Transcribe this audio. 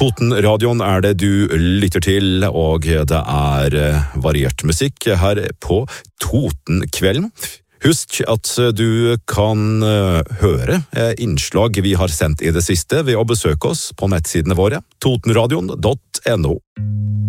Totenradioen det du lytter til, og det variert musikk her på Totenkvelden. Husk at du kan høre innslag vi har sendt i det siste ved å besøke oss på nettsidene våre, totenradion.no.